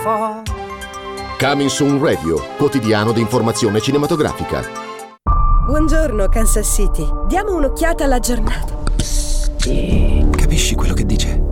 Coming Soon Radio, quotidiano di informazione cinematografica. Buongiorno Kansas City, diamo un'occhiata alla giornata. Capisci quello che dice?